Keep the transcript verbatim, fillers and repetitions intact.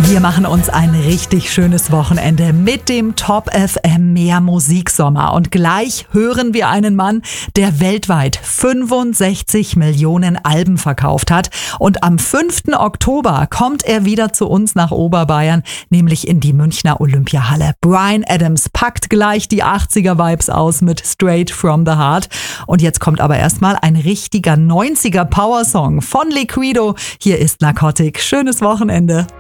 Wir machen uns ein richtig schönes Wochenende mit dem Top F M Mehr Musiksommer. Und gleich hören wir einen Mann, der weltweit fünfundsechzig Millionen Alben verkauft hat. Und am fünften Oktober kommt er wieder zu uns nach Oberbayern, nämlich in die Münchner Olympiahalle. Bryan Adams packt gleich die achtziger-Vibes aus mit Straight from the Heart. Und jetzt kommt aber erstmal ein richtiger neunziger-Power-Song von Liquido. Hier ist Narcotic. Schönes Wochenende.